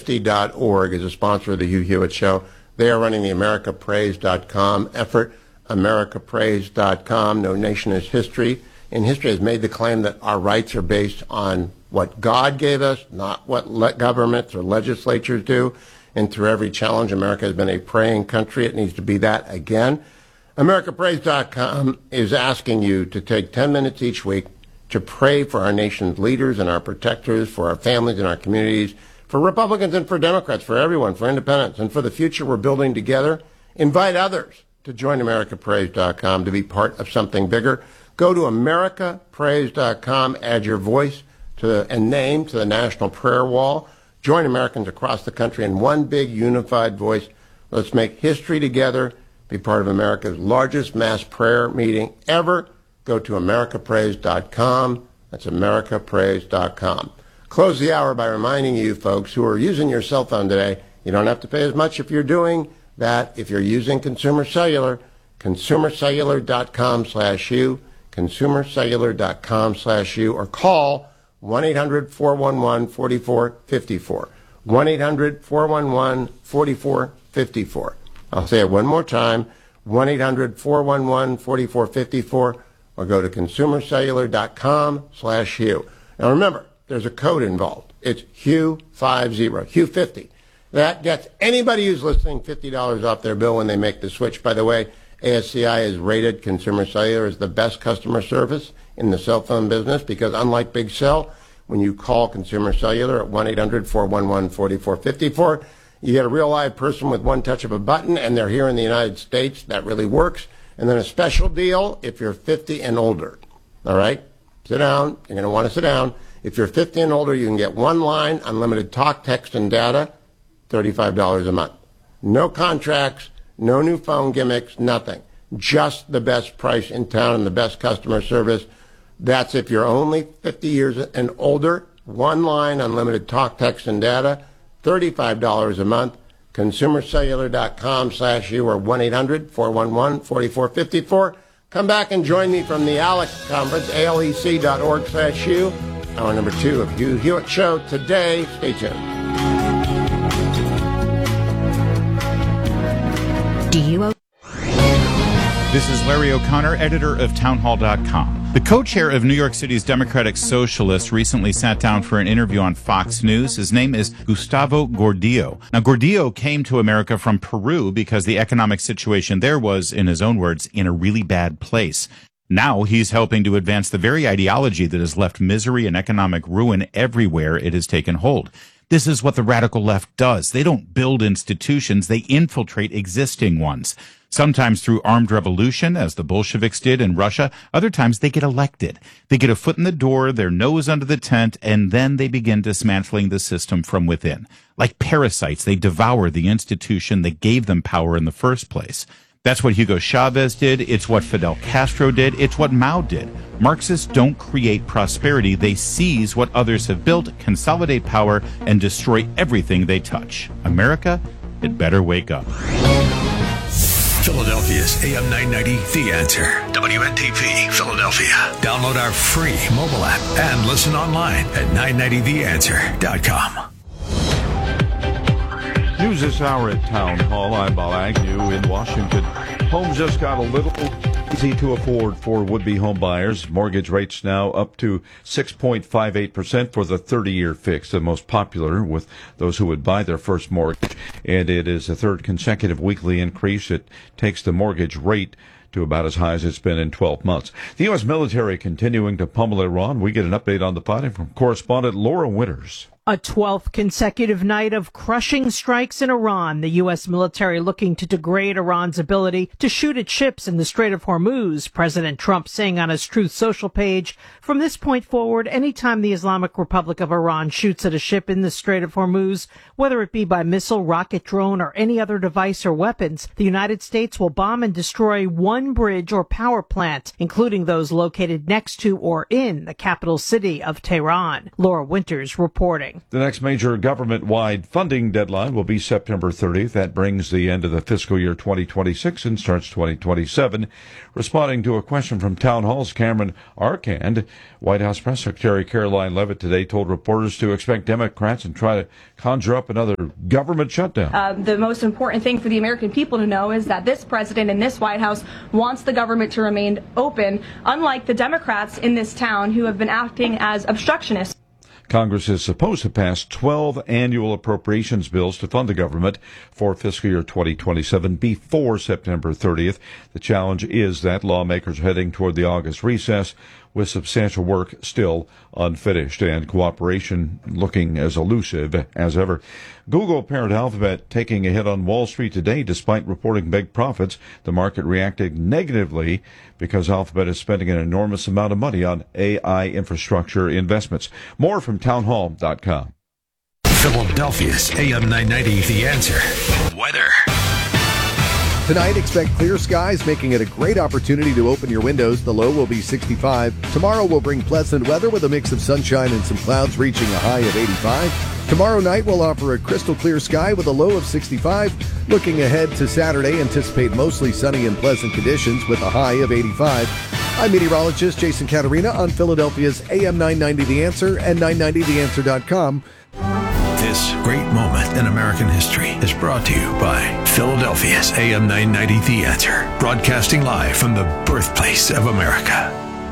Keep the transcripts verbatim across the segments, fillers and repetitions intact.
fifty dot org is a sponsor of the Hugh Hewitt Show. They are running the America Praise dot com effort, America Praise dot com. No nation is history. And history has made the claim that our rights are based on what God gave us, not what le- governments or legislatures do. And through every challenge, America has been a praying country. It needs to be that again. America Praise dot com is asking you to take ten minutes each week to pray for our nation's leaders and our protectors, for our families and our communities, for Republicans and for Democrats, for everyone, for independents, and for the future we're building together. Invite others to join America Praise dot com to be part of something bigger. Go to America Praise dot com, add your voice to the, and name to the National Prayer Wall. Join Americans across the country in one big unified voice. Let's make history together, be part of America's largest mass prayer meeting ever. Go to America Praise dot com. That's America Praise dot com. Close the hour by reminding you folks who are using your cell phone today, you don't have to pay as much if you're doing that. If you're using Consumer Cellular, consumer cellular dot com slash you, consumer cellular dot com slash you, or call one eight hundred four one one four four five four. one eight hundred four one one four four five four. I'll say it one more time, one eight hundred four one one four four five four, or go to consumer cellular dot com slash Hugh. Now remember, there's a code involved. It's Hugh fifty, Hugh fifty. That gets anybody who's listening fifty dollars off their bill when they make the switch. By the way, A S C I has rated Consumer Cellular as the best customer service in the cell phone business because unlike Big Cell, when you call Consumer Cellular at one eight hundred four one one four four five four, you get a real live person with one touch of a button, and they're here in the United States. That really works. And then a special deal if you're fifty and older. All right? Sit down. You're going to want to sit down. If you're fifty and older, you can get one line, unlimited talk, text, and data, thirty-five dollars a month. No contracts, no new phone gimmicks, nothing. Just the best price in town and the best customer service. That's if you're only fifty years and older. One line, unlimited talk, text, and data, thirty-five dollars a month. consumer cellular dot com slash you or one eight hundred four one one four four five four. Come back and join me from the ALEC conference, A L E C dot org slash you. Hour number two of Hugh Hewitt Show today. Stay tuned. Do you? This is Larry O'Connor, editor of townhall dot com. The co-chair of New York City's Democratic Socialists recently sat down for an interview on Fox News. His name is Gustavo Gordillo. Now, Gordillo came to America from Peru because the economic situation there was, in his own words, in a really bad place. Now he's helping to advance the very ideology that has left misery and economic ruin everywhere it has taken hold. This is what the radical left does. They don't build institutions, they infiltrate existing ones. Sometimes through armed revolution, as the Bolsheviks did in Russia. Other times they get elected. They get a foot in the door, their nose under the tent, and then they begin dismantling the system from within. Like parasites, they devour the institution that gave them power in the first place. That's what Hugo Chavez did. It's what Fidel Castro did. It's what Mao did. Marxists don't create prosperity. They seize what others have built, consolidate power, and destroy everything they touch. America, it better wake up. Philadelphia's A M nine ninety, The Answer. W N T P, Philadelphia. Download our free mobile app and listen online at nine ninety the answer dot com. News this hour at Town Hall. I'm Bob Agnew in Washington. Homes just got a little easy to afford for would-be home buyers. Mortgage rates now up to six point five eight percent for the thirty-year fix, the most popular with those who would buy their first mortgage. And it is a third consecutive weekly increase. It takes the mortgage rate to about as high as it's been in twelve months. The U S military continuing to pummel Iran. We get an update on the fighting from correspondent Laura Winters. A twelfth consecutive night of crushing strikes in Iran, the U S military looking to degrade Iran's ability to shoot at ships in the Strait of Hormuz. President Trump saying on his Truth Social page, from this point forward, anytime the Islamic Republic of Iran shoots at a ship in the Strait of Hormuz, whether it be by missile, rocket, drone, or any other device or weapons, the United States will bomb and destroy one one bridge or power plant, including those located next to or in the capital city of Tehran. Laura Winters reporting. The next major government-wide funding deadline will be September thirtieth. That brings the end of the fiscal year twenty twenty-six and starts twenty twenty-seven. Responding to a question from Town Hall's Cameron Arcand, White House Press Secretary Caroline Leavitt today told reporters to expect Democrats and try to conjure up another government shutdown. Uh, the most important thing for the American people to know is that this president and this White House wants the government to remain open, unlike the Democrats in this town who have been acting as obstructionists. Congress is supposed to pass twelve annual appropriations bills to fund the government for fiscal year twenty twenty-seven before September thirtieth. The challenge is that lawmakers are heading toward the August recess with substantial work still unfinished and cooperation looking as elusive as ever. Google parent Alphabet taking a hit on Wall Street today despite reporting big profits. The market reacted negatively because Alphabet is spending an enormous amount of money on A I infrastructure investments. More from town hall dot com. Philadelphia's A M nine ninety, The Answer. Weather. Tonight, expect clear skies, making it a great opportunity to open your windows. The low will be sixty-five. Tomorrow will bring pleasant weather with a mix of sunshine and some clouds, reaching a high of eighty-five. Tomorrow night will offer a crystal clear sky with a low of sixty-five. Looking ahead to Saturday, anticipate mostly sunny and pleasant conditions with a high of eighty-five. I'm meteorologist Jason Caterina on Philadelphia's A M nine ninety The Answer and nine ninety the answer dot com. This great moment in American history is brought to you by Philadelphia's A M nine ninety The Answer, broadcasting live from the birthplace of America.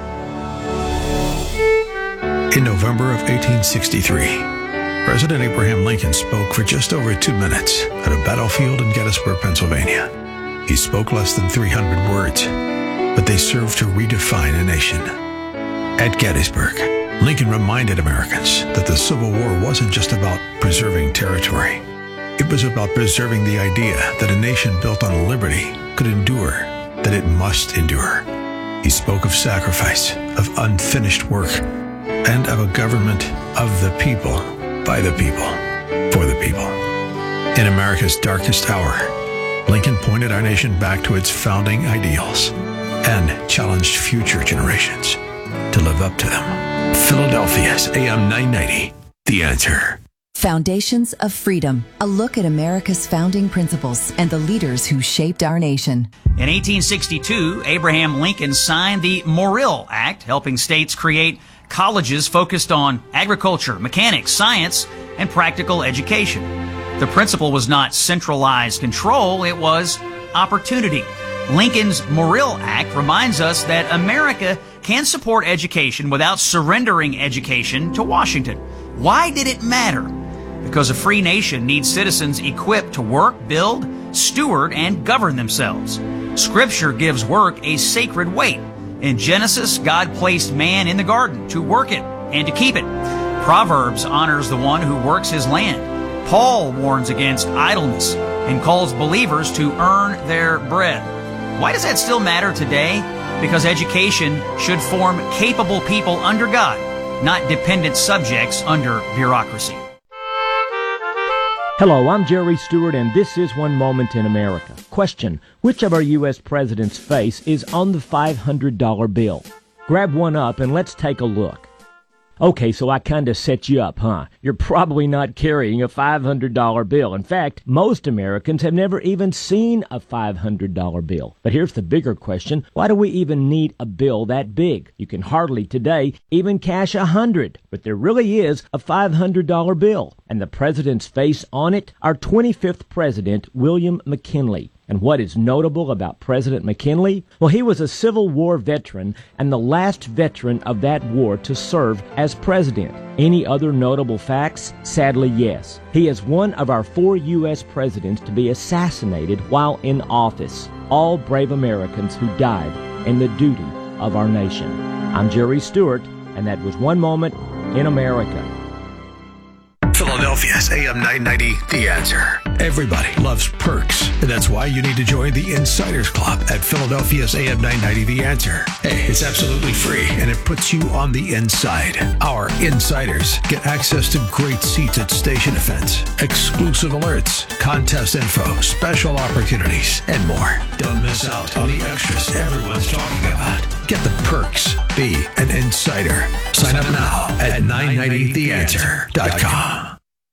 In November of eighteen sixty-three, President Abraham Lincoln spoke for just over two minutes at a battlefield in Gettysburg, Pennsylvania. He spoke less than three hundred words, but they served to redefine a nation. At Gettysburg, Lincoln reminded Americans that the Civil War wasn't just about preserving territory. It was about preserving the idea that a nation built on liberty could endure, that it must endure. He spoke of sacrifice, of unfinished work, and of a government of the people, by the people, for the people. In America's darkest hour, Lincoln pointed our nation back to its founding ideals and challenged future generations to live up to them. Philadelphia's A M nine ninety, The Answer. Foundations of Freedom, a look at America's founding principles and the leaders who shaped our nation. In eighteen sixty-two, Abraham Lincoln signed the Morrill Act, helping states create colleges focused on agriculture, mechanics, science, and practical education. The principle was not centralized control, it was opportunity. Lincoln's Morrill Act reminds us that America can support education without surrendering education to Washington. Why did it matter? Because a free nation needs citizens equipped to work, build, steward, and govern themselves. Scripture gives work a sacred weight. In Genesis, God placed man in the garden to work it and to keep it. Proverbs honors the one who works his land. Paul warns against idleness and calls believers to earn their bread. Why does that still matter today? Because education should form capable people under God, not dependent subjects under bureaucracy. Hello, I'm Jerry Stewart, and this is One Moment in America. Question: which of our U S president's face is on the five hundred dollar bill? Grab one up and let's take a look. Okay, so I kind of set you up, huh? You're probably not carrying a five hundred dollar bill. In fact, most Americans have never even seen a five hundred dollar bill. But here's the bigger question. Why do we even need a bill that big? You can hardly today even cash a hundred. But there really is a five hundred dollar bill. And the president's face on it? Our twenty-fifth president, William McKinley. And what is notable about President McKinley? Well, he was a Civil War veteran and the last veteran of that war to serve as president. Any other notable facts? Sadly, yes. He is one of our four U S presidents to be assassinated while in office. All brave Americans who died in the duty of our nation. I'm Jerry Stewart, and that was One Moment in America. Philadelphia's A M nine ninety, The Answer. Everybody loves perks, and that's why you need to join the Insiders Club at Philadelphia's A M nine ninety, The Answer. Hey, it's absolutely free, and it puts you on the inside. Our insiders get access to great seats at station events, exclusive exclusive alerts, contest info, special opportunities, and more. Don't miss out on the extras everyone's talking about. Get the perks. Be an insider. Sign up now at nine ninety the answer dot com.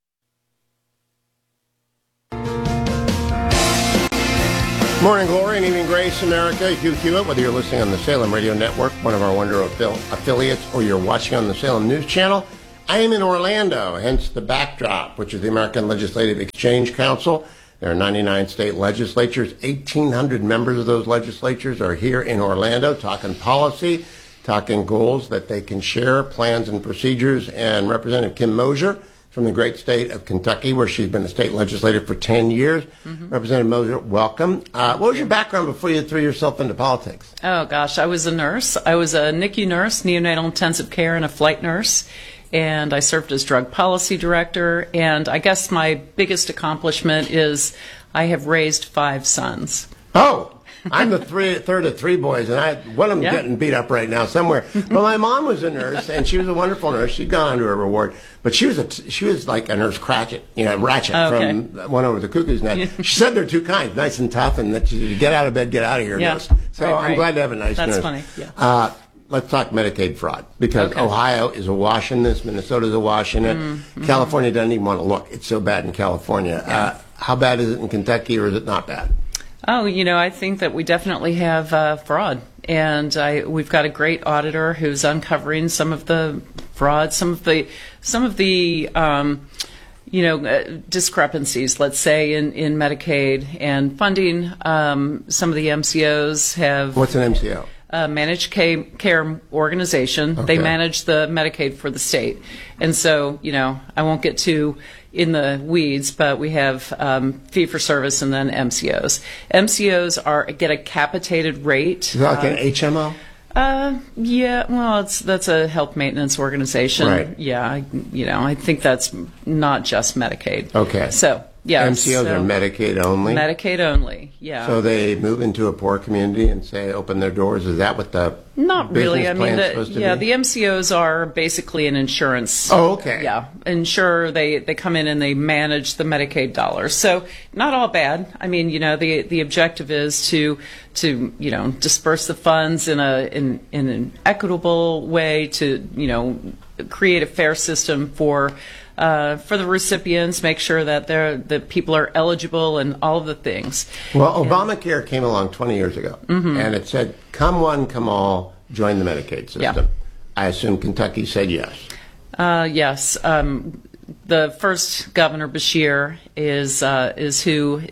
Morning glory and evening grace, America. Hugh Hewitt, whether you're listening on the Salem Radio Network, one of our Wonder affil- affiliates, or you're watching on the Salem News Channel. I am in Orlando, hence the backdrop, which is the American Legislative Exchange Council. There are ninety-nine state legislatures. eighteen hundred members of those legislatures are here in Orlando talking policy, talking goals that they can share, plans and procedures. And Representative Kim Mosier from the great state of Kentucky, where she's been a state legislator for ten years. Mm-hmm. Representative Mosier, welcome. Uh, what was your background before you threw yourself into politics? Oh, gosh, I was a nurse. I was a N I C U nurse, neonatal intensive care, and a flight nurse. And I served as drug policy director. And I guess my biggest accomplishment is I have raised five sons. Oh! I'm the three, third of three boys, and I one of them Yeah. getting beat up right now somewhere. Well, my mom was a nurse, and she was a wonderful nurse. She'd gone on to her reward, but she was a she was like a nurse Cratchit, you know, Ratchet Okay. from One Over the Cuckoo's Nest. She said they're two kinds, nice and tough, and that you get out of bed, get out of here. Yeah. Nurse. So Right, I'm right. glad to have a nice That's nurse. funny, yeah. Uh, let's talk Medicaid fraud, because Okay. Ohio is awash in this, Minnesota's awash in it. Mm-hmm. California doesn't even want to look. It's so bad in California. Uh, how bad is it in Kentucky, or is it not bad? Oh, you know, I think that we definitely have uh, fraud. And I, we've got a great auditor who's uncovering some of the fraud, some of the, some of the, um, you know, uh, discrepancies, let's say, in, in Medicaid and funding. Um, some of the M C Os have... What's an M C O? Uh, managed ca- care organization. Okay. They manage the Medicaid for the state. And so, you know, I won't get too in the weeds, but we have um, fee-for-service and then M C Os. M C Os are get a capitated rate. Is that like uh, an H M O? Uh, yeah, well, it's that's a health maintenance organization. Right. Yeah, I, you know, I think that's not just Medicaid. Okay. So, yeah. M C Os so are Medicaid only? Medicaid only, yeah. So they move into a poor community and say, open their doors? Is that what the Not really. I business mean, plan's the, supposed to yeah, be? the M C Os are basically an insurance. Oh, okay. Yeah, insurer. They they come in and they manage the Medicaid dollars. So not all bad. I mean, you know, the the objective is to to you know disperse the funds in a in in an equitable way to you know create a fair system for. Uh, for the recipients, make sure that they're, that people are eligible and all of the things. Well, Obamacare came along twenty years ago, Mm-hmm. and it said, come one, come all, join the Medicaid system. Yeah. I assume Kentucky said yes. Uh, yes, um, the first Governor Beshear is uh, is who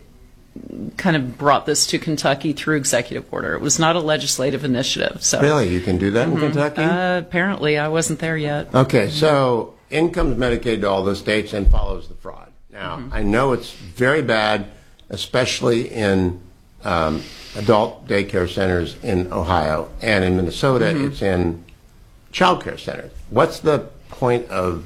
kind of brought this to Kentucky through executive order. It was not a legislative initiative. So Really? You can do that in Kentucky? uh, apparently, I wasn't there yet. Okay, so in comes Medicaid to all the states and follows the fraud. Now, Mm-hmm. I know it's very bad, especially in um, adult daycare centers in Ohio, and in Minnesota, Mm-hmm. it's in child care centers. What's the point of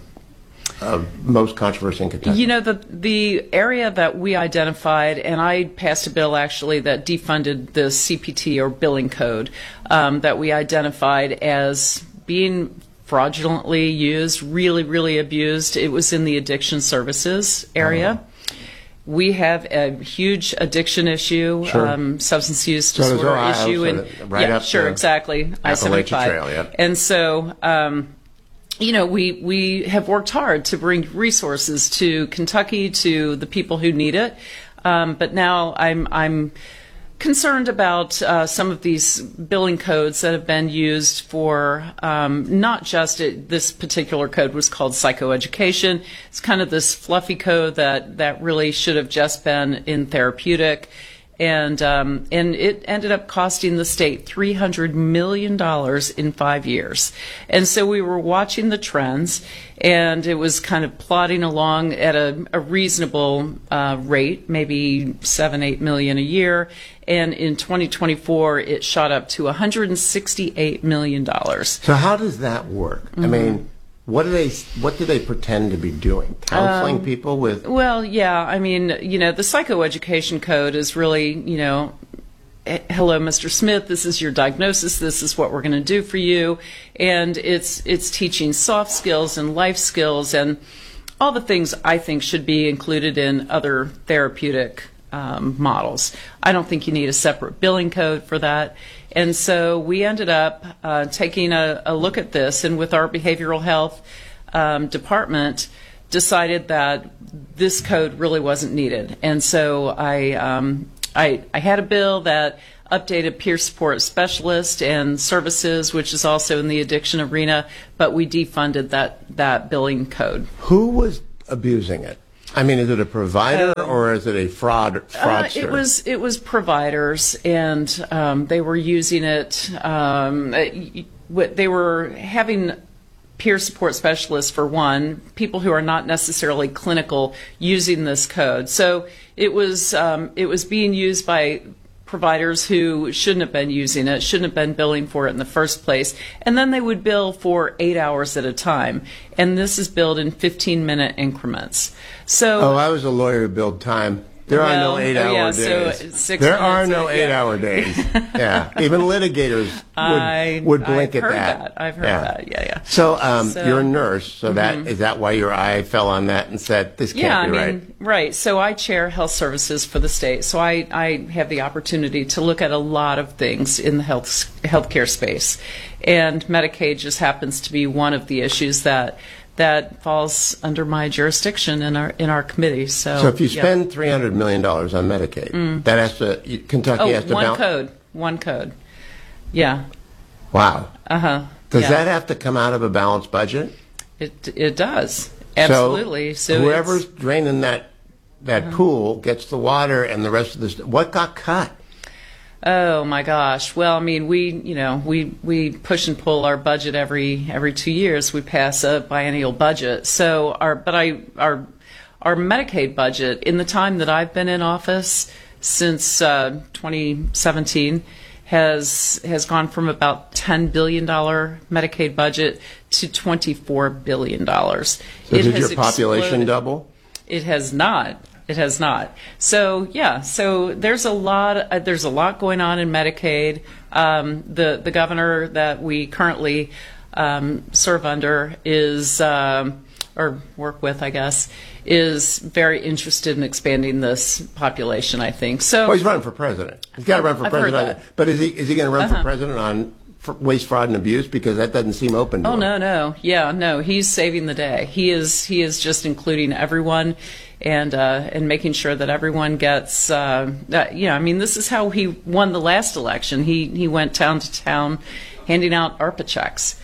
of most controversy in Kentucky? You know, the the area that we identified, and I passed a bill actually that defunded the C P T or billing code um, that we identified as being fraudulently used, really, really abused. It was in the addiction services area. Uh-huh. We have a huge addiction issue, Sure. um, substance use So does disorder Ohio, issue, so and that- right yeah, up sure, the exactly. I Appalachia seventy-five. Trail, yep. And so, um, you know, we we have worked hard to bring resources to Kentucky, to the people who need it. Um, but now I'm I'm concerned about uh, some of these billing codes that have been used for um, not just it, this particular code was called psychoeducation. It's kind of this fluffy code that that really should have just been in therapeutic. And um, and it ended up costing the state three hundred million dollars in five years. And so we were watching the trends, and it was kind of plodding along at a, a reasonable uh, rate, maybe seven, eight million a year. And in twenty twenty-four, it shot up to one hundred sixty-eight million dollars. So how does that work? Mm-hmm. I mean, what do they what do they pretend to be doing? Counseling Um, people with Well, yeah, I mean, you know, the psychoeducation code is really, you know, eh, hello, Mister Smith, this is your diagnosis, this is what we're going to do for you. And it's it's teaching soft skills and life skills and all the things I think should be included in other therapeutic um, models. I don't think you need a separate billing code for that. And so we ended up uh, taking a, a look at this, and with our behavioral health um, department, decided that this code really wasn't needed. And so I, um, I, I had a bill that updated peer support specialist and services, which is also in the addiction arena, but we defunded that, that billing code. Who was abusing it? I mean, is it a provider uh, or is it a fraud fraudster? Uh, it was it was providers, and um, they were using it. Um, they were having peer support specialists, for one, people who are not necessarily clinical, using this code. So it was um, it was being used by providers who shouldn't have been using it, shouldn't have been billing for it in the first place, and then they would bill for eight hours at a time. And this is billed in fifteen minute increments. So, oh, I was a lawyer who billed time. There well, are no eight-hour oh yeah, days. So six there minutes, are no yeah. eight-hour days. Yeah, even litigators would, I, would blink I've at heard that. that. I've heard yeah. that. Yeah, yeah. So, um, So- you're a nurse. So Mhm. that is that why your eye fell on that and said this can't Yeah, be I right? mean, right. So I chair health services for the state. So I, I have the opportunity to look at a lot of things in the health healthcare space, and Medicaid just happens to be one of the issues that that falls under my jurisdiction in our in our committee. So, So if you yeah. spend three hundred million dollars on Medicaid, Mm. that has to you- Kentucky oh, has to one balance. code, one code, yeah, Wow. uh huh. Does yeah. that have to come out of a balanced budget? It it does absolutely. So, So, whoever's it's- draining that that Uh-huh. pool gets the water, and the rest of this. What got cut? Oh my gosh. Well, I mean, we, you know, we, we push and pull our budget every every two years. We pass a biennial budget. So our but I our our Medicaid budget in the time that I've been in office since uh, twenty seventeen has has gone from about ten billion dollars Medicaid budget to twenty-four billion dollars. So did your population exploded. double? It has not. It has not. So yeah. So there's a lot. Uh, there's a lot going on in Medicaid. Um, the the governor that we currently um, serve under is um, or work with, I guess, is very interested in expanding this population. I think so. Well, he's running for president. He's got to run for I've heard president. that. But is he is he going to run Uh-huh. for president on f- waste, fraud, and abuse? Because that doesn't seem open to Oh him. no, no, yeah, no. He's saving the day. He is. He is just including everyone, and uh, and making sure that everyone gets. Uh, that, yeah, I mean, this is how he won the last election. He he went town to town, handing out ARPA checks.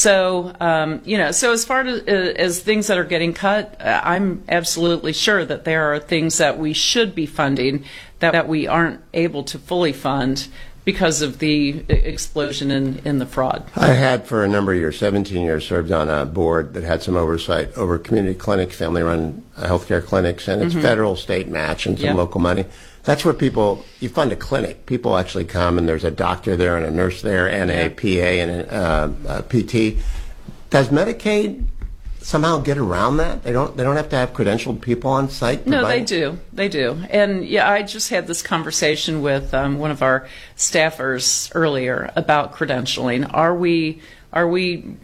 So um, you know, so as far as, as things that are getting cut, uh, I'm absolutely sure that there are things that we should be funding that, that we aren't able to fully fund because of the explosion in, in the fraud. I had for a number of years, seventeen years, served on a board that had some oversight over community clinics, family-run uh, healthcare clinics, and it's Mhm. federal, state match, and some Yeah. local money. That's where people, you fund a clinic. People actually come, and there's a doctor there and a nurse there and a P A and a, uh, a P T. Does Medicaid somehow get around that? They don't. They don't have to have credentialed people on site. No, they providing- do. They do. And yeah, I just had this conversation with um, one of our staffers earlier about credentialing. Are we are we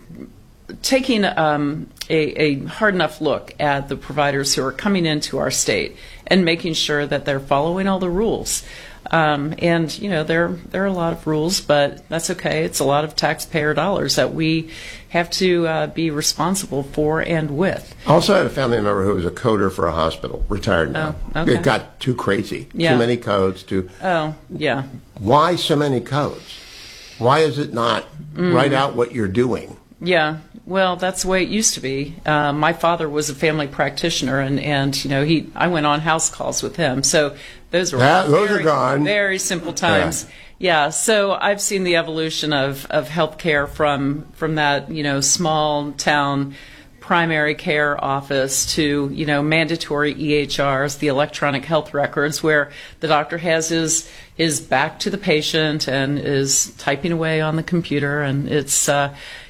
taking um, a, a hard enough look at the providers who are coming into our state and making sure that they're following all the rules? Um, and you know, there there are a lot of rules, but that's okay. It's a lot of taxpayer dollars that we have to uh, be responsible for and with. I also had a family member who was a coder for a hospital, retired now. Oh, okay. It got too crazy. Yeah. Too many codes. Too. Oh, yeah. Why so many codes? Why is it not Mm. write out what you're doing? Yeah, well, that's the way it used to be. Uh, my father was a family practitioner, and, and you know, he I went on house calls with him. So those were That- those very, are gone. very simple times. Yeah. So I've seen the evolution of of healthcare from from that you know small town primary care office to you know mandatory E H Rs, the electronic health records, where the doctor has his his back to the patient and is typing away on the computer, and it's uh,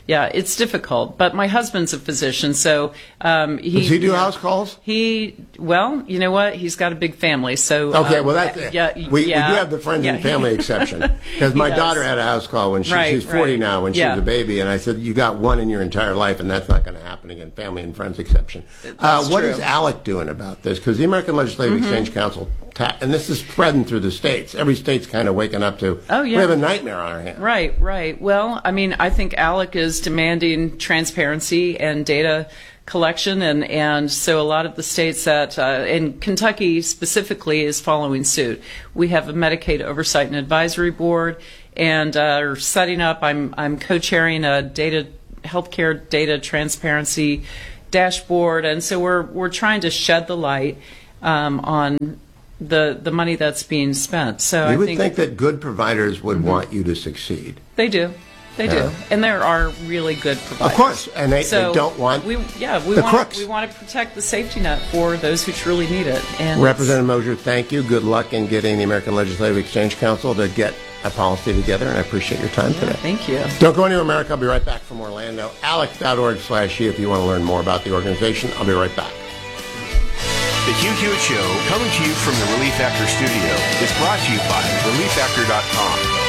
Yeah, it's difficult. But my husband's a physician, so um, he does he do you know, house calls? He well, you know what? He's got a big family, so okay. Um, well, that's yeah, we, yeah, we do have the friends yeah. and family exception because my does. daughter had a house call when she, Right, she's forty right. now when she Yeah. was a baby, and I said you got one in your entire life, and that's not going to happen again. Family and friends exception. Uh, That's what true. is ALEC doing about this? Because the American Legislative Mm-hmm. Exchange Council, ta- and this is spreading through the states. Every state's kind of waking up to. Oh, yeah. We have a nightmare on our hands. Right, right. Well, I mean, I think ALEC is demanding transparency and data collection, and, and so a lot of the states that, uh, and Kentucky specifically, is following suit. We have a Medicaid Oversight and Advisory Board, and uh, are setting up, I'm, I'm co-chairing a data, healthcare data transparency dashboard, and so we're, we're trying to shed the light um, on the, the money that's being spent. So You I would think, think that good providers would want you to succeed. they do. They Yeah. do, and there are really good providers. Of course, and they, So they don't want we, yeah, we the want crooks. we want to protect the safety net for those who truly need it. And Representative Mosier, thank you. Good luck in getting the American Legislative Exchange Council to get a policy together, and I appreciate your time today. thank you. Don't go anywhere, America. I'll be right back from Orlando. alex dot org slash he if you want to learn more about the organization. I'll be right back. The Hugh Hewitt Show, coming to you from the Relief Factor studio, is brought to you by relief factor dot com.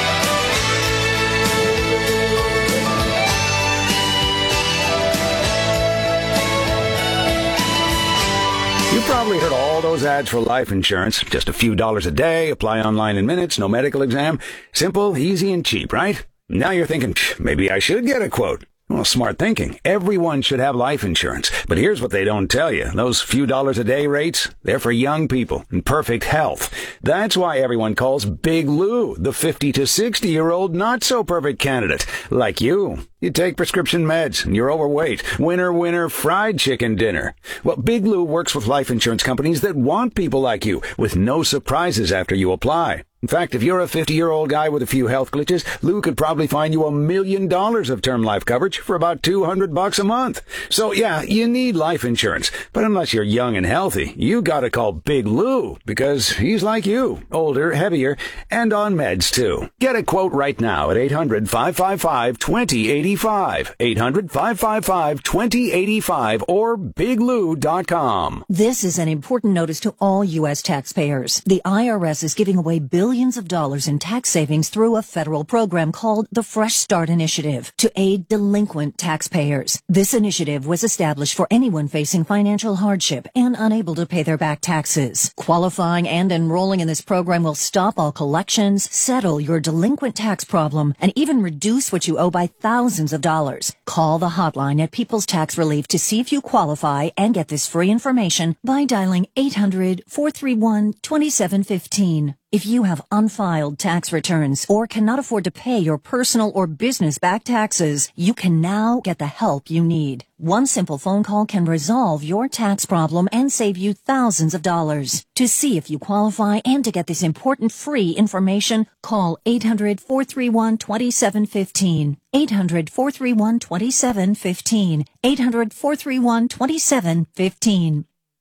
You probably heard all those ads for life insurance. Just a few dollars a day, apply online in minutes, no medical exam. Simple, easy, and cheap, right? Now you're thinking, maybe I should get a quote. Well, smart thinking. Everyone should have life insurance. But here's what they don't tell you. Those few dollars a day rates, they're for young people in perfect health. That's why everyone calls Big Lou the fifty to sixty year old not so perfect candidate. Like you. You take prescription meds and you're overweight. Winner, winner, fried chicken dinner. Well, Big Lou works with life insurance companies that want people like you with no surprises after you apply. In fact, if you're a fifty-year-old guy with a few health glitches, Lou could probably find you a million dollars of term life coverage for about two hundred bucks a month. So yeah, you need life insurance. But unless you're young and healthy, you gotta call Big Lou because he's like you, older, heavier, and on meds too. Get a quote right now at eight hundred, five five five, two zero eight five, eight hundred, five five five, two zero eight five, or big lou dot com. This is an important notice to all U S taxpayers. The I R S is giving away billions of dollars in tax savings through a federal program called the Fresh Start Initiative to aid delinquent taxpayers. This initiative was established for anyone facing financial hardship and unable to pay their back taxes. Qualifying and enrolling in this program will stop all collections, settle your delinquent tax problem, and even reduce what you owe by thousands of dollars. Call the hotline at People's Tax Relief to see if you qualify and get this free information by dialing eight hundred, four three one, two seven one five. If you have unfiled tax returns or cannot afford to pay your personal or business back taxes, you can now get the help you need. One simple phone call can resolve your tax problem and save you thousands of dollars. To see if you qualify and to get this important free information, call eight hundred, four three one, two seven one five. eight hundred, four three one, two seven one five. eight hundred, four three one, two seven one five.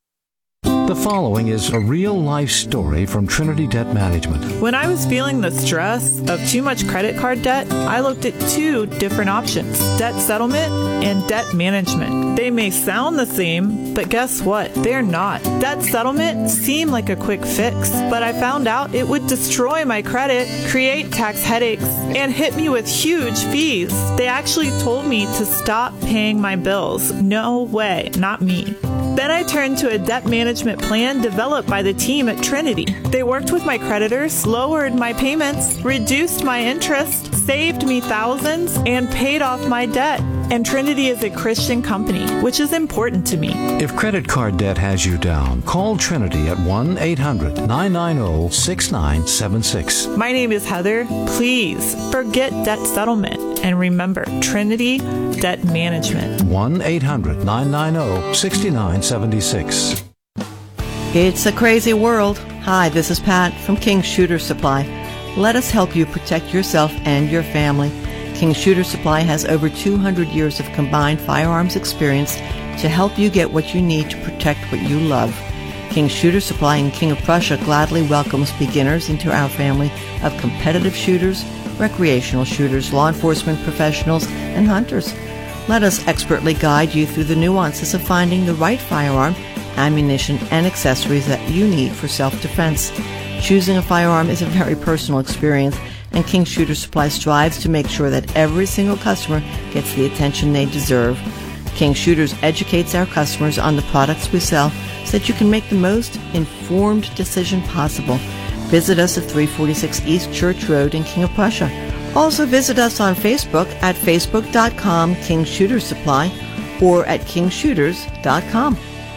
The following is a real-life story from Trinity Debt Management. When I was feeling the stress of too much credit card debt, I looked at two different options, debt settlement and debt management. They may sound the same, but guess what? They're not. Debt settlement seemed like a quick fix, but I found out it would destroy my credit, create tax headaches, and hit me with huge fees. They actually told me to stop paying my bills. No way, not me. Then I turned to a debt management plan developed by the team at Trinity. They worked with my creditors, lowered my payments, reduced my interest, saved me thousands, and paid off my debt. And Trinity is a Christian company, which is important to me. If credit card debt has you down, call Trinity at one eight hundred, nine nine zero, six nine seven six. My name is Heather. Please forget debt settlement and remember Trinity Debt Management. one eight hundred, nine nine zero, six nine seven six. It's a crazy world. Hi, this is Pat from King Shooter Supply. Let us help you protect yourself and your family. King Shooter Supply has over two hundred years of combined firearms experience to help you get what you need to protect what you love. King Shooter Supply in King of Prussia gladly welcomes beginners into our family of competitive shooters, recreational shooters, law enforcement professionals, and hunters. Let us expertly guide you through the nuances of finding the right firearm, ammunition, and accessories that you need for self-defense. Choosing a firearm is a very personal experience, and King Shooter Supply strives to make sure that every single customer gets the attention they deserve. King Shooters educates our customers on the products we sell so that you can make the most informed decision possible. Visit us at three forty-six East Church Road in King of Prussia. Also visit us on Facebook at facebook dot com King Shooter Supply or at king shooters dot com.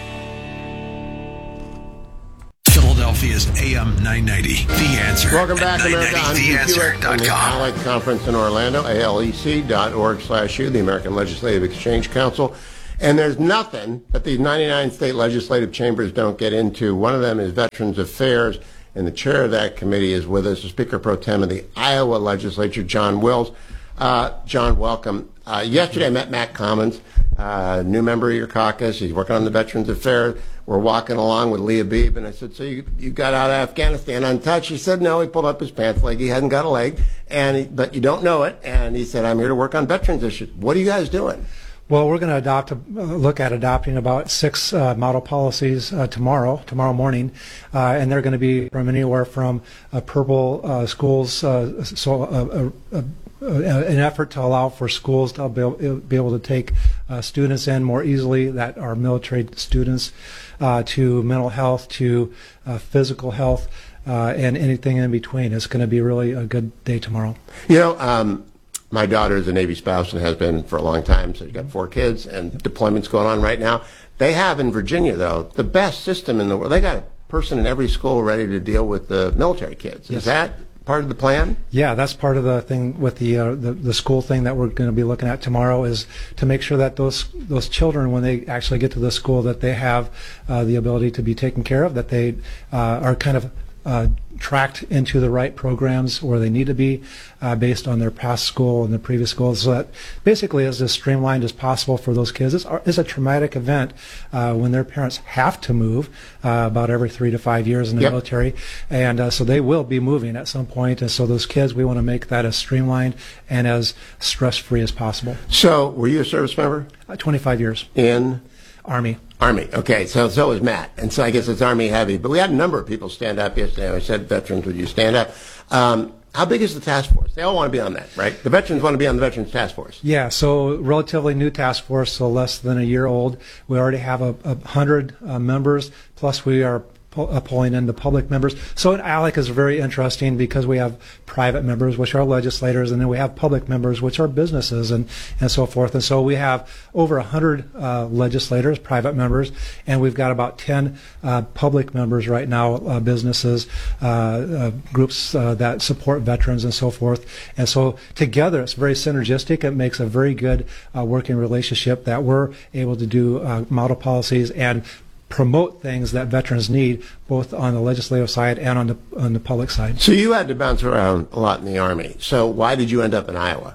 Philadelphia's A M nine ninety. The Answer. Welcome back, at America. I'm the answer from dot the com. Allied Conference in Orlando, A L E C dot org slash U, the American Legislative Exchange Council. And there's nothing that these ninety-nine state legislative chambers don't get into. One of them is Veterans Affairs, and the chair of that committee is with us, the Speaker Pro Tem of the Iowa Legislature, John Wills. Uh, John, welcome. Uh, yesterday I met Matt Commons, uh, new member of your caucus. He's working on the Veterans Affairs. We're walking along with Leah Beebe, and I said, so you, you got out of Afghanistan untouched? He said, no. He pulled up his pants leg. He hadn't got a leg, and he, but you don't know it. And he said, I'm here to work on veterans issues. What are you guys doing? Well, we're going to adopt, a, uh, look at adopting about six uh, model policies uh, tomorrow, tomorrow morning, uh, and they're going to be from anywhere from uh, purple uh, schools, uh, so uh, uh, uh, an effort to allow for schools to be able, be able to take uh, students in more easily that are military students, uh, to mental health, to uh, physical health, uh, and anything in between. It's going to be really a good day tomorrow. You know, um, my daughter is a Navy spouse and has been for a long time, so she's got four kids, and deployment's going on right now. They have in Virginia, though, the best system in the world. They got a person in every school ready to deal with the military kids. Yes. Is that part of the plan? Yeah, that's part of the thing with the, uh, the the school thing that we're going to be looking at tomorrow, is to make sure that those those children, when they actually get to the school, that they have uh, the ability to be taken care of, that they uh, are kind of uh, tracked into the right programs where they need to be uh, based on their past school and the previous schools, so that basically is as streamlined as possible for those kids. It's, it's a traumatic event uh, when their parents have to move uh, about every three to five years in the Yep. military, and uh, so they will be moving at some point, and so those kids, we want to make that as streamlined and as stress-free as possible. So, were you a service member? Uh, twenty-five years. In? Army. Army. Okay, so so is Matt, and so I guess it's Army heavy. But we had a number of people stand up yesterday. I said, veterans, would you stand up? Um, how big is the task force? They all want to be on that, right? The veterans want to be on the Veterans Task Force. Yeah, so relatively new task force, so less than a year old. We already have a, a hundred uh, members, plus we are pu- uh, pulling in the public members. So A L E C is very interesting because we have private members, which are legislators, and then we have public members, which are businesses and, and so forth. And so we have over a hundred uh, legislators, private members, and we've got about ten uh, public members right now, uh, businesses, uh, uh, groups uh, that support veterans and so forth. And so together it's very synergistic. It makes a very good uh, working relationship that we're able to do uh, model policies and promote things that veterans need, both on the legislative side and on the on the public side. So you had to bounce around a lot in the Army. So why did you end up in Iowa?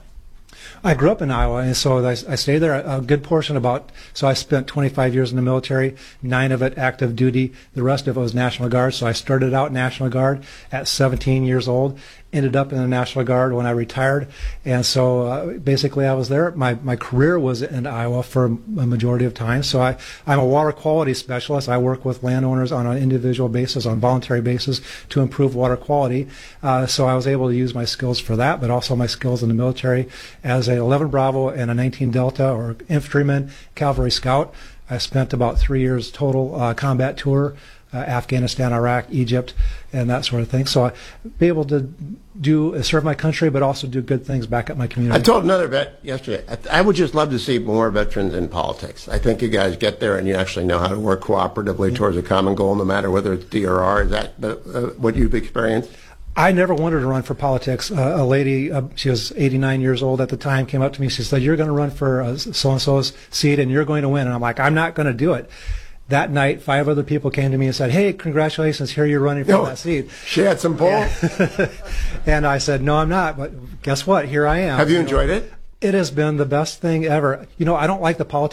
I grew up in Iowa, and so I, I stayed there a good portion. About so I spent twenty-five years in the military, nine of it active duty, the rest of it was National Guard. So I started out National Guard at seventeen years old, ended up in the National Guard when I retired, and so uh, basically I was there. My my career was in Iowa for a majority of time. So I I'm a water quality specialist. I work with landowners on an individual basis, on voluntary basis, to improve water quality. Uh, so I was able to use my skills for that, but also my skills in the military as a eleven Bravo and a nineteen Delta or infantryman, cavalry scout. I spent about three years total uh, combat tour, uh, Afghanistan, Iraq, Egypt, and that sort of thing. So I be able to do serve my country, but also do good things back at my community. I told another vet yesterday, I, I would just love to see more veterans in politics. I think you guys get there and you actually know how to work cooperatively yeah. towards a common goal, no matter whether it's D or R. Is that uh, what you've experienced? I never wanted to run for politics. Uh, a lady, uh, she was eighty-nine years old at the time, came up to me. She said, "You're going to run for uh, so-and-so's seat and you're going to win." And I'm like, "I'm not going to do it." That night, five other people came to me and said, "Hey, congratulations, here you're running for no, that seat." She had some pull? Yeah. And I said, "No, I'm not, but guess what? Here I am." Have you, you enjoyed know, it? It has been the best thing ever. You know, I don't like the politics.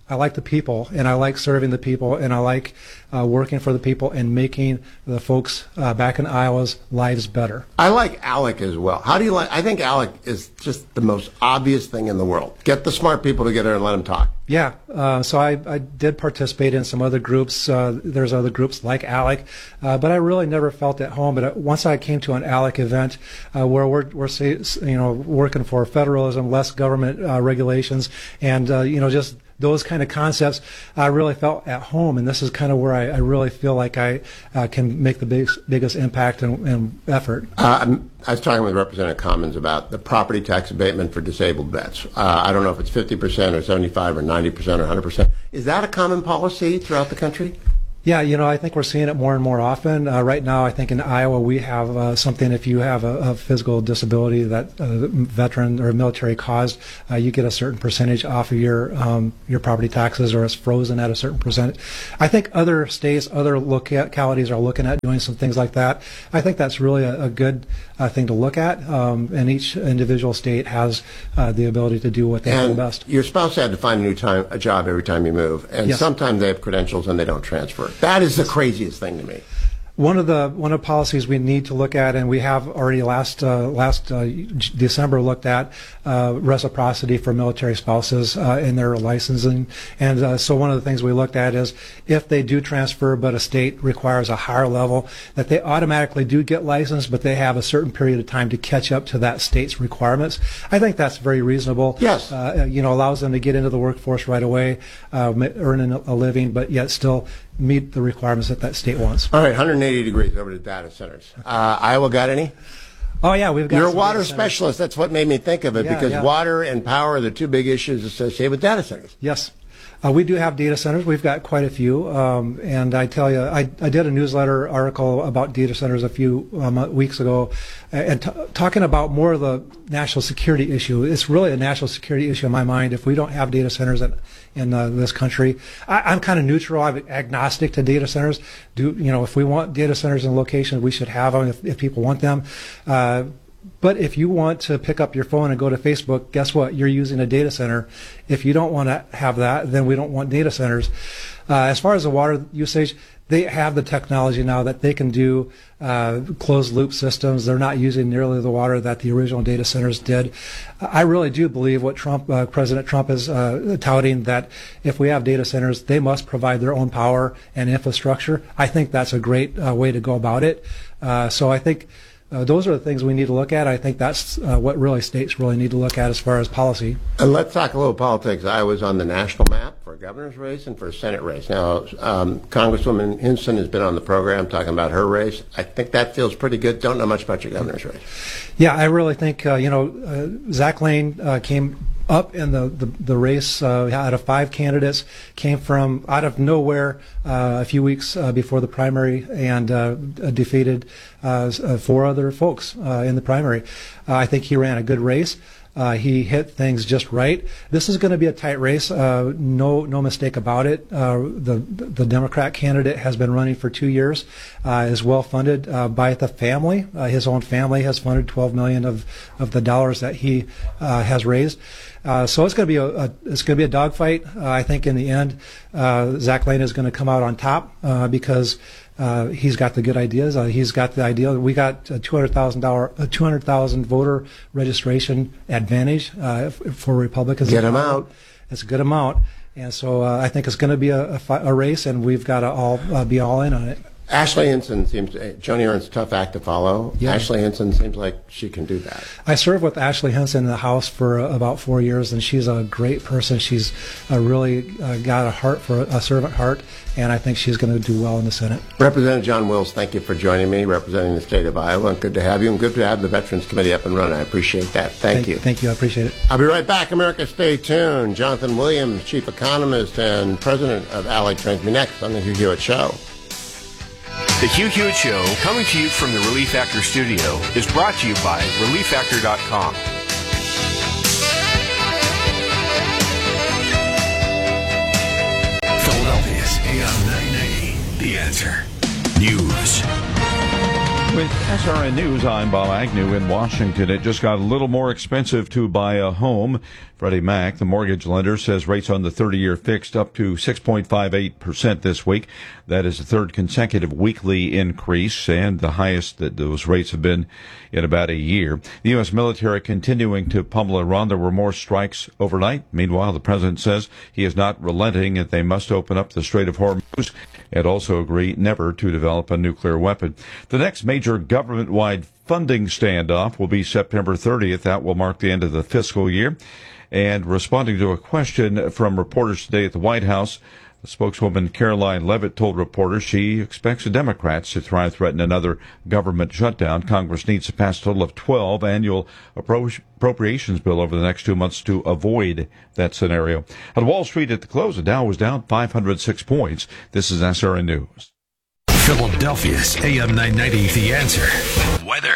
I like the people, and I like serving the people, and I like uh, working for the people and making the folks uh, back in Iowa's lives better. I like ALEC as well. How do you like? I think ALEC is just the most obvious thing in the world. Get the smart people together and let them talk. Yeah, uh, so I, I did participate in some other groups. Uh, there's other groups like ALEC, uh, but I really never felt at home. But once I came to an ALEC event uh, where we're, we're say, you know, working for federalism, less government uh, regulations, and uh, you know, just those kind of concepts, I really felt at home, and this is kind of where I, I really feel like I uh, can make the biggest, biggest impact and, and effort. Uh, I was talking with Representative Commons about the property tax abatement for disabled vets. Uh, I don't know if it's fifty percent or seventy-five or ninety percent or one hundred percent. Is that a common policy throughout the country? Yeah, you know, I think we're seeing it more and more often. Uh, right now, I think in Iowa we have uh, something, if you have a, a physical disability that uh, veteran or military caused, uh, you get a certain percentage off of your um, your property taxes, or it's frozen at a certain percent. I think other states, other localities are looking at doing some things like that. I think that's really a, a good uh, thing to look at, um, and each individual state has uh, the ability to do what they and do best. Your spouse had to find a new time, a job every time you move, and Yes. sometimes they have credentials and they don't transfer. That is the craziest thing to me. One of the one of the policies we need to look at, and we have already last uh, last uh, December looked at uh, reciprocity for military spouses uh, in their licensing, and uh, so one of the things we looked at is if they do transfer, but a state requires a higher level, that they automatically do get licensed, but they have a certain period of time to catch up to that state's requirements. I think that's very reasonable. Yes, uh, you know, allows them to get into the workforce right away, uh, earning a living, but yet still meet the requirements that that state wants. All right, one hundred eighty degrees over to data centers. Uh, Iowa got any? Oh, yeah, we've got You're a some water data centers. specialist. That's what made me think of it, Yeah, because yeah. water and power are the two big issues associated with data centers. Yes. Uh, we do have data centers. We've got quite a few. Um, and I tell you, I, I did a newsletter article about data centers a few um, weeks ago, and t- talking about more of the national security issue. It's really a national security issue in my mind if we don't have data centers in, in uh, this country. I, I'm kind of neutral. I'm agnostic to data centers. Do you know, if we want data centers in locations, we should have them if, if people want them. Uh, But if you want to pick up your phone and go to Facebook, guess what? You're using a data center. If you don't want to have that, then we don't want data centers. Uh, as far as the water usage, they have the technology now that they can do uh, closed loop systems. They're not using nearly the water that the original data centers did. I really do believe what Trump, uh, President Trump is uh, touting, that if we have data centers, they must provide their own power and infrastructure. I think that's a great uh, way to go about it. Uh, so I think Uh, those are the things we need to look at. I think that's uh, what really states really need to look at as far as policy. And let's talk a little politics. I was on the national map for a governor's race and for a Senate race. Now, um, Congresswoman Hinson has been on the program talking about her race. I think that feels pretty good. Don't know much about your governor's race. Yeah, I really think, uh, you know, uh, Zach Lane uh, came up in the, the, the race uh, out of five candidates, came from out of nowhere uh, a few weeks uh, before the primary, and uh, defeated uh, four other folks uh, in the primary. Uh, I think he ran a good race. Uh, he hit things just right. This is going to be a tight race, uh, no no mistake about it. Uh, the the Democrat candidate has been running for two years, uh, is well funded uh, by the family. Uh, his own family has funded twelve million dollars of of the dollars that he uh, has raised. Uh, so it's going to be a, a it's going to be a dogfight. Uh, I think in the end, uh, Zach Lane is going to come out on top uh, because uh, he's got the good ideas. Uh, he's got the idea. We got a two hundred thousand dollar, a two hundred thousand voter registration advantage uh, for Republicans. Get 'em out. It's a good amount, and so uh, I think it's going to be a, a, fi- a race, and we've got to all uh, be all in on it. Ashley Hinson seems, uh, Joni Ernst's a tough act to follow. Yeah. Ashley Hinson seems like she can do that. I served with Ashley Hinson in the House for uh, about four years, and she's a great person. She's uh, really uh, got a heart for a servant heart, and I think she's going to do well in the Senate. Representative John Wills, thank you for joining me, representing the state of Iowa. And good to have you, and good to have the Veterans Committee up and running. I appreciate that. Thank, Thank you. Thank you. I appreciate it. I'll be right back. America, stay tuned. Jonathan Williams, Chief Economist and President of ALEC, joins me next on the Hugh Hewitt Show. The Hugh Hewitt Show, coming to you from the Relief Factor studio, is brought to you by relief factor dot com. Philadelphia's A M nine ninety, The Answer. News. With S R N News, I'm Bob Agnew in Washington. It just got a little more expensive to buy a home. Freddie Mac, the mortgage lender, says rates on the thirty-year fixed up to six point five eight percent this week. That is the third consecutive weekly increase and the highest that those rates have been in about a year. The U S military continuing to pummel Iran. There were more strikes overnight. Meanwhile, the president says he is not relenting and they must open up the Strait of Hormuz and also agree never to develop a nuclear weapon. The next major government-wide funding standoff will be September thirtieth. That will mark the end of the fiscal year. And responding to a question from reporters today at the White House, the spokeswoman Caroline Leavitt told reporters she expects the Democrats to try and threaten another government shutdown. Congress needs to pass a total of twelve annual appro- appropriations bill over the next two months to avoid that scenario. On Wall Street at the close, the Dow was down five hundred six points. This is S R N News. Philadelphia's A M nine ninety, The Answer. Weather.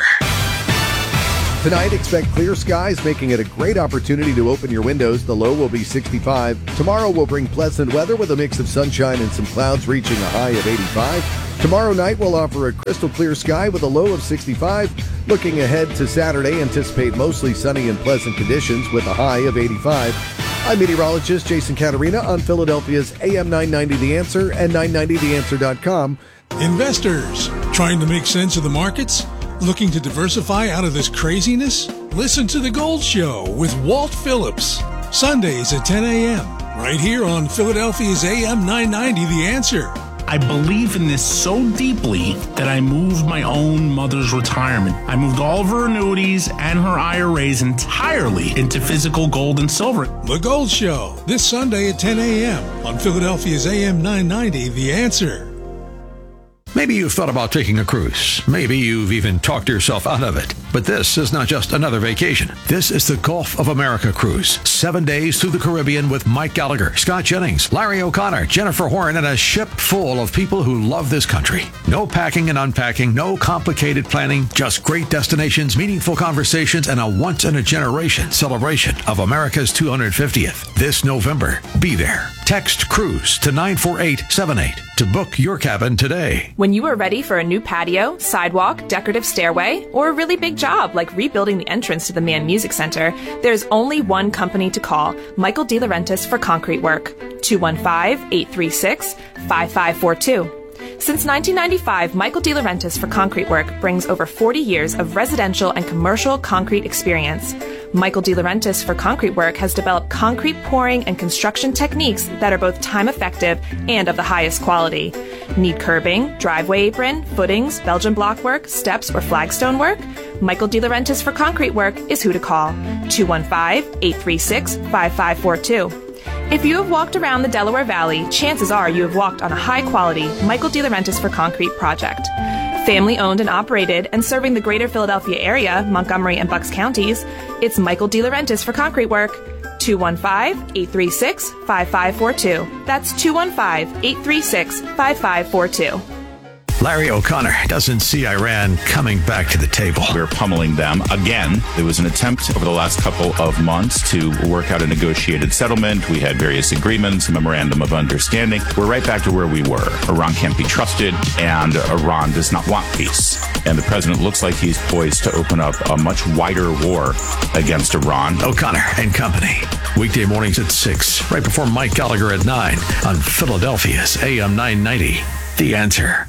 Tonight, expect clear skies, making it a great opportunity to open your windows. The low will be sixty-five. Tomorrow will bring pleasant weather with a mix of sunshine and some clouds, reaching a high of eighty-five. Tomorrow night will offer a crystal clear sky with a low of sixty-five. Looking ahead to Saturday, anticipate mostly sunny and pleasant conditions with a high of eighty-five. I'm meteorologist Jason Caterina on Philadelphia's A M nine ninety The Answer and nine ninety the answer dot com. Investors trying to make sense of the markets? Looking to diversify out of this craziness? Listen to The Gold Show with Walt Phillips. Sundays at ten a.m. right here on Philadelphia's A M nine ninety The Answer. I believe in this so deeply that I moved my own mother's retirement. I moved all of her annuities and her I R As entirely into physical gold and silver. The Gold Show, this Sunday at ten a.m. on Philadelphia's A M nine ninety The Answer. Maybe you've thought about taking a cruise. Maybe you've even talked yourself out of it. But this is not just another vacation. This is the Gulf of America cruise. Seven days through the Caribbean with Mike Gallagher, Scott Jennings, Larry O'Connor, Jennifer Horn, and a ship full of people who love this country. No packing and unpacking, no complicated planning, just great destinations, meaningful conversations, and a once-in-a-generation celebration of America's two hundred fiftieth. This November, be there. Text CRUISE to nine four eight seven eight to book your cabin today. When you are ready for a new patio, sidewalk, decorative stairway, or a really big job like rebuilding the entrance to the Mann Music Center, there's only one company to call, Michael DeLaurentis for concrete work. two one five, eight three six, five five four two. Since nineteen ninety-five, Michael DeLaurentis for concrete work brings over forty years of residential and commercial concrete experience. Michael DeLaurentis for concrete work has developed concrete pouring and construction techniques that are both time effective and of the highest quality. Need curbing, driveway apron, footings, Belgian block work, steps, or flagstone work? Michael DeLaurentis for concrete work is who to call. two one five, eight three six, five five four two. If you have walked around the Delaware Valley, chances are you have walked on a high-quality Michael DeLaurentis for concrete project. Family owned and operated and serving the greater Philadelphia area, Montgomery and Bucks counties, it's Michael DeLaurentis for concrete work. two one five, eight three six, five five four two. That's two one five, eight three six, five five four two. Larry O'Connor doesn't see Iran coming back to the table. We're pummeling them again. There was an attempt over the last couple of months to work out a negotiated settlement. We had various agreements, a memorandum of understanding. We're right back to where we were. Iran can't be trusted, and Iran does not want peace. And the president looks like he's poised to open up a much wider war against Iran. O'Connor and Company. Weekday mornings at six, right before Mike Gallagher at nine on Philadelphia's A M nine ninety. The Answer.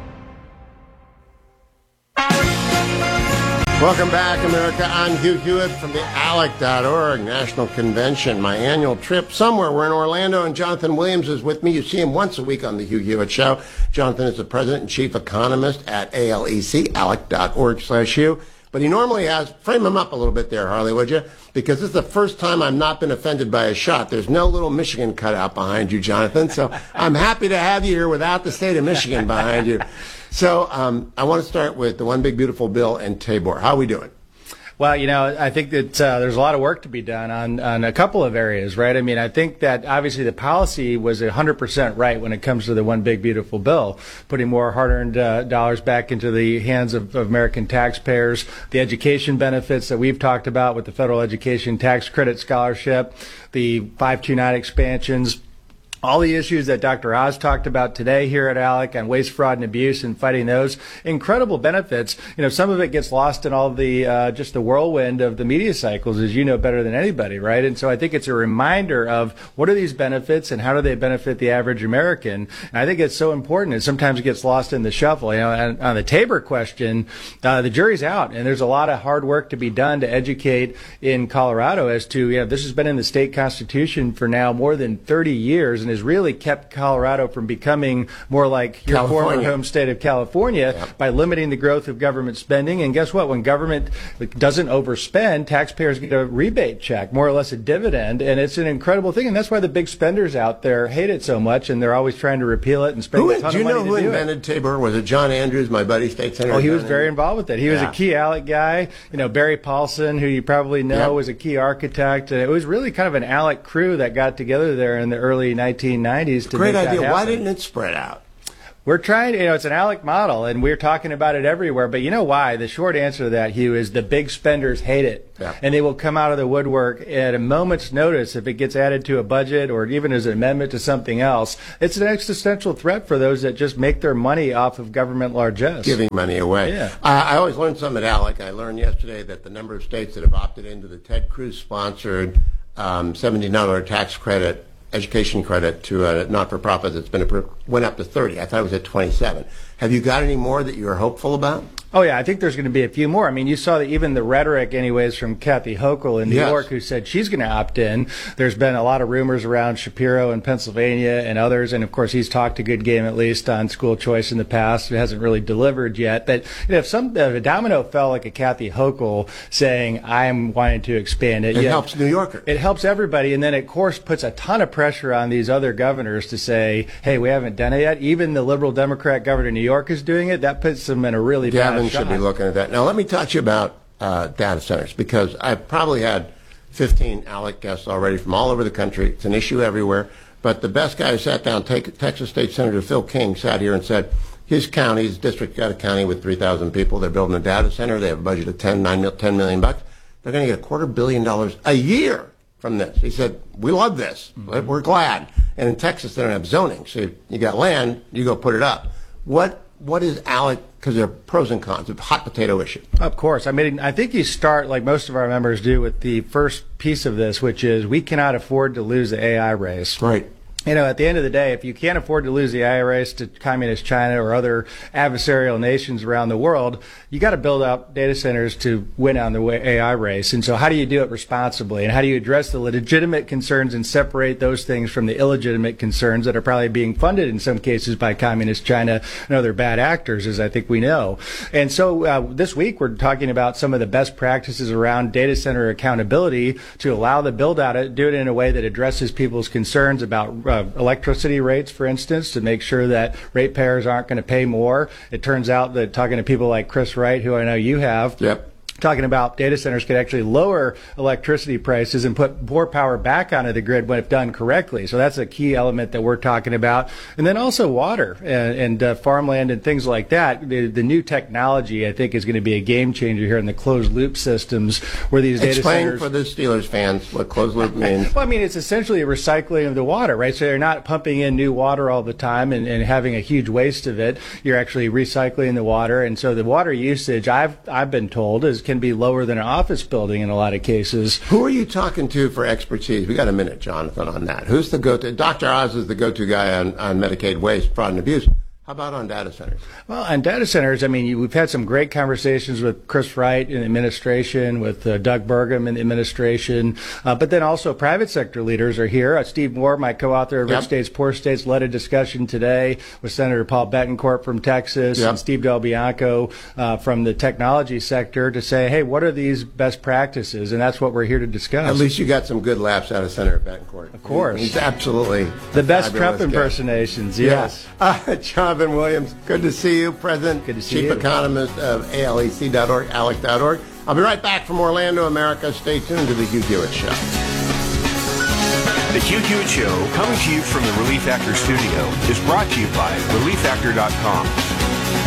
Welcome back, America. I'm Hugh Hewitt from the A L E C dot org National Convention, my annual trip somewhere. We're in Orlando, and Jonathan Williams is with me. You see him once a week on the Hugh Hewitt Show. Jonathan is the president and chief economist at A L E C, A L E C dot org slash Hugh. But he normally has, frame him up a little bit there, Harley, would you? Because this is the first time I've not been offended by a shot. There's no little Michigan cutout behind you, Jonathan. So I'm happy to have you here without the state of Michigan behind you. So um, I want to start with the One Big Beautiful Bill and Tabor. How are we doing? Well, you know, I think that uh, there's a lot of work to be done on, on a couple of areas, right? I mean, I think that obviously the policy was one hundred percent right when it comes to the One Big Beautiful Bill, putting more hard-earned uh, dollars back into the hands of, of American taxpayers, the education benefits that we've talked about with the Federal Education Tax Credit Scholarship, the five two nine expansions, all the issues that Doctor Oz talked about today here at ALEC on waste, fraud, and abuse and fighting those incredible benefits. You know, some of it gets lost in all the uh, just the whirlwind of the media cycles, as you know better than anybody, right? And so I think it's a reminder of what are these benefits and how do they benefit the average American. And I think it's so important, and sometimes it gets lost in the shuffle. You know, and on the Tabor question, uh, the jury's out, and there's a lot of hard work to be done to educate in Colorado as to, you know, this has been in the state constitution for now more than thirty years. And has really kept Colorado from becoming more like your California. former home state of California Yep. by limiting the growth of government spending. And guess what? When government doesn't overspend, taxpayers get a rebate check, more or less a dividend. And it's an incredible thing. And that's why the big spenders out there hate it so much. And they're always trying to repeal it and spend Who, a ton do you of money know to who do invented Tabor? Was it John Andrews, my buddy, state senator? Oh, he was John very Andrews? involved with it. He was Yeah. a key ALEC guy. You know, Barry Paulson, who you probably know, Yep. was a key architect. And it was really kind of an ALEC crew that got together there in the early nineteen nineties to Great make that idea. happen. Why didn't it spread out? We're trying, you know, it's an ALEC model, and we're talking about it everywhere. But you know why? The short answer to that, Hugh, is the big spenders hate it. Yeah. And they will come out of the woodwork at a moment's notice if it gets added to a budget or even as an amendment to something else. It's an existential threat for those that just make their money off of government largesse. Giving money away. Yeah. I, I always learn something at ALEC. I learned yesterday that the number of states that have opted into the Ted Cruz-sponsored um, seventeen dollars tax credit, education credit to a not-for-profit that's been approved, went up to thirty. I thought it was at twenty-seven. Have you got any more that you're hopeful about? Oh, yeah, I think there's going to be a few more. I mean, you saw that even the rhetoric, anyways, from Kathy Hochul in New Yes. York, who said she's going to opt in. There's been a lot of rumors around Shapiro in Pennsylvania and others, and of course, he's talked a good game at least on school choice in the past. It hasn't really delivered yet. But you know, if some if a domino fell like a Kathy Hochul saying, I'm wanting to expand it, It yeah, helps New Yorkers. It helps everybody, and then it, of course, puts a ton of pressure on these other governors to say, hey, we haven't done it yet. Even the liberal Democrat governor of New York is doing it. That puts them in a really Gavin bad shot. should be looking at that. Now, let me talk to you about uh, data centers, because I've probably had fifteen ALEC guests already from all over the country. It's an issue everywhere. But the best guy who sat down, take, Texas State Senator Phil King, sat here and said, his county, his district got a county with three thousand people. They're building a data center. They have a budget of ten, nine, ten million bucks. They're going to get a quarter billion dollars a year from this. He said, we love this. Mm-hmm. We're glad. And in Texas, they don't have zoning. So you got land, you go put it up. What What is ALEC, because there are pros and cons, it's a hot potato issue. Of course. I mean, I think you start, like most of our members do, with the first piece of this, which is we cannot afford to lose the A I race. Right. You know, at the end of the day, if you can't afford to lose the A I race to communist China or other adversarial nations around the world, you got to build out data centers to win on the A I race. And so how do you do it responsibly? And how do you address the legitimate concerns and separate those things from the illegitimate concerns that are probably being funded in some cases by communist China and other bad actors, as I think we know. And so uh, this week we're talking about some of the best practices around data center accountability to allow the build out, do it in a way that addresses people's concerns about uh, electricity rates, for instance, to make sure that ratepayers aren't going to pay more. It turns out that talking to people like Chris Wright, who I know you have, yep. talking about data centers could actually lower electricity prices and put more power back onto the grid when if done correctly. So that's a key element that we're talking about. And then also water and, and uh, farmland and things like that. The, the new technology, I think, is going to be a game changer here in the closed loop systems where these data Explain centers... for the Steelers fans what closed loop means. Well, I mean, it's essentially a recycling of the water, right? So they're not pumping in new water all the time and, and having a huge waste of it. You're actually recycling the water. And so the water usage, I've, I've been told, is can be lower than an office building in a lot of cases. Who are you talking to for expertise? We got a minute, Jonathan, on that. Who's the go-to? Doctor Oz is the go-to guy on, on Medicaid waste, fraud, and abuse. How about on data centers? Well, on data centers, I mean, you, we've had some great conversations with Chris Wright in the administration, with uh, Doug Burgum in the administration, uh, but then also private sector leaders are here. Uh, Steve Moore, my co-author of Yep. Rich States, Poor States, led a discussion today with Senator Paul Bettencourt from Texas Yep. and Steve Del Bianco uh, from the technology sector to say, hey, what are these best practices? And that's what we're here to discuss. At least you got some good laughs out of Senator Bettencourt. Of course. He's absolutely The best fabulous Trump guy. impersonations, yes. Yeah. Uh, Jonathan Williams, good to see you. President, Good to see Chief you. Economist of A L E C dot org, alec dot org. I'll be right back from Orlando, America. Stay tuned to the Hugh Hewitt Show. The Hugh Hewitt Show, coming to you from the Relief Factor studio, is brought to you by relief factor dot com.